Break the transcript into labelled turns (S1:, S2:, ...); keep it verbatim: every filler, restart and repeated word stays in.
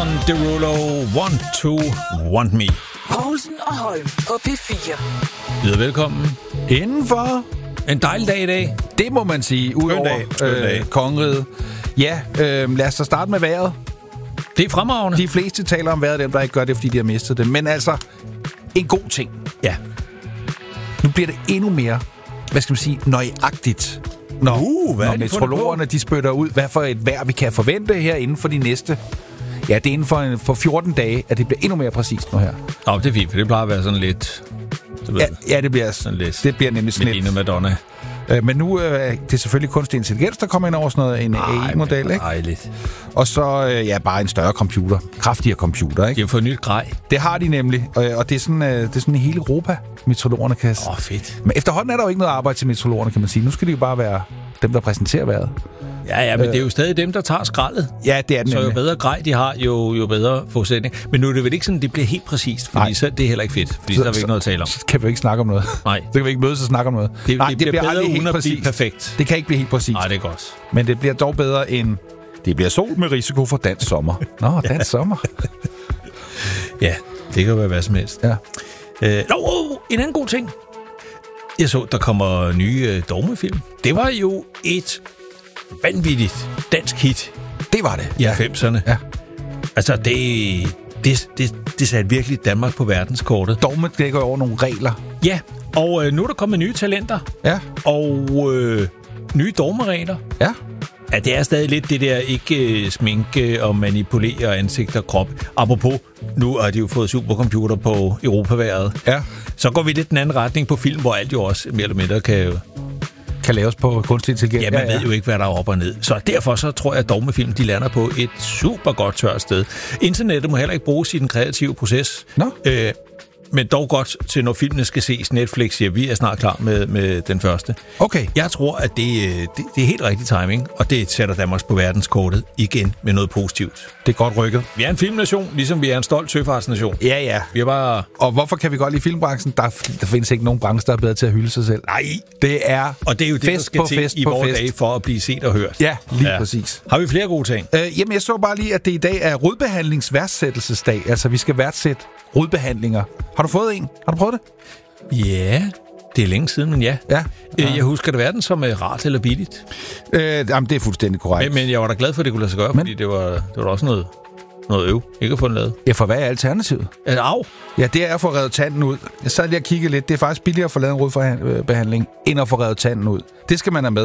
S1: Jason Derulo, Want to Want Me.
S2: Poulsen og Holm på P fire.
S1: Byder velkommen.
S3: Indenfor.
S1: En dejlig dag i dag.
S3: Det må man sige, udover øh, kongeriget. Ja, øh, lad os da starte med vejret.
S1: Det er fremragende.
S3: De fleste taler om vejret, dem der ikke gør det, fordi de har mistet det. Men altså, en god ting.
S1: Ja.
S3: Nu bliver det endnu mere, hvad skal man sige, nøjagtigt. Når,
S1: uh, hvad
S3: når meteorologerne de spytter ud, hvad for et vejr vi kan forvente her inden for de næste... Ja, det er inden for, en, for fjorten dage, at det bliver endnu mere præcist nu her.
S1: Nå, det er fint, for det plejer at være sådan lidt...
S3: Ja, ja, det bliver,
S1: sådan lidt
S3: det bliver nemlig sådan
S1: lidt... Madonna.
S3: Øh, men nu øh, det er selvfølgelig kunstig intelligens, der kommer ind over sådan noget, en A I-model, ikke?
S1: Dejligt.
S3: Og så, øh, ja, bare en større computer. Kraftigere computer, ikke?
S1: De har fået nyt grej.
S3: Det har de nemlig, og, og det, er sådan, øh, det er sådan i hele Europa, meteorologerne kan...
S1: Åh, oh, fedt.
S3: Men efterhånden er der jo ikke noget arbejde til meteorologerne, kan man sige. Nu skal de jo bare være dem, der præsenterer vejret.
S1: Ja, ja, men øh, det er jo stadig dem, der tager skraldet.
S3: Ja, det er den.
S1: Så jo bedre grej de har, jo, jo bedre forudsætning. Men nu er det vel ikke sådan, det bliver helt præcist, fordi så, det er heller ikke fedt, fordi så, så er vi ikke noget at tale om.
S3: Så kan vi ikke snakke om noget.
S1: Nej.
S3: Så kan vi ikke mødes og snakke om noget.
S1: Det,
S3: Nej,
S1: det,
S3: det
S1: bliver,
S3: bliver
S1: bedre
S3: aldrig
S1: uden
S3: helt
S1: at blive
S3: præcist.
S1: perfekt.
S3: Det kan ikke blive helt præcist.
S1: Nej, det er godt.
S3: Men det bliver dog bedre end... Det bliver sol med risiko for dansk sommer. Nå, dansk ja. sommer.
S1: Ja, det kan jo være hvad som helst.
S3: Ja.
S1: Øh, nå, oh, en anden god ting. Jeg så, der kommer nye øh, dogmefilm. Det var jo et vanvittigt dansk hit.
S3: Det var det.
S1: I ja. halvfemserne.
S3: Ja.
S1: Altså, det, det, det, det satte virkelig Danmark på verdenskortet.
S3: Dogme dækker over nogle regler.
S1: Ja, og øh, nu er der kommet nye talenter.
S3: Ja.
S1: Og øh, nye dogmeregler.
S3: Ja.
S1: Ja, det er stadig lidt det der ikke sminke og manipulere ansigt og krop. Apropos, nu har de jo fået supercomputer på Europaværet.
S3: Ja.
S1: Så går vi lidt den anden retning på film, hvor alt jo også mere eller mindre kan...
S3: kan laves på kunstig intelligens.
S1: Ja, man
S3: ja, ja.
S1: ved jo ikke, hvad der er op og ned. Så derfor så tror jeg, at dogmefilm, de lander på et super godt tørt sted. Internettet må heller ikke bruges i den kreative proces.
S3: Nå.
S1: Øh, men dog godt til, når filmene skal ses. Netflix siger, vi er snart klar med, med den første.
S3: Okay.
S1: Jeg tror, at det, det, det er helt rigtig timing, og det sætter Danmarks på verdenskortet igen med noget positivt.
S3: Det er godt rykket.
S1: Vi er en filmnation, ligesom vi er en stolt søfartsnation.
S3: Ja, ja.
S1: Vi er bare...
S3: Og hvorfor kan vi godt lide filmbranchen? Der, der findes ikke nogen branche, der er bedre til at hylde sig selv.
S1: Nej.
S3: Det er
S1: Og det er jo det, der skal til
S3: fest
S1: i vores
S3: fest.
S1: dage for at blive set og hørt.
S3: Ja, lige ja. præcis.
S1: Har vi flere gode ting?
S3: Øh, jamen, jeg så bare lige, at det i dag er rodbehandlingsværdsættelsesdag. Altså, vi skal værdsætte rodbehandlinger. Har du fået en? Har du prøvet det?
S1: Ja, det er længe siden, men ja.
S3: Ja.
S1: Øh, jeg husker det verden som uh, rart eller billigt.
S3: Øh, jamen, det er fuldstændig korrekt.
S1: Men, men jeg var da glad for, at det kunne lade sig gøre, men... fordi det var, det var også noget, noget øv. Ikke at få den lavet.
S3: Ja, for hvad er alternativet?
S1: Altså, au.
S3: Ja, det er at få revet tanden ud. Jeg sad lige og kiggede lidt. Det er faktisk billigere at få lavet en rodbehandling, end at få revet tanden ud. Det skal man have med.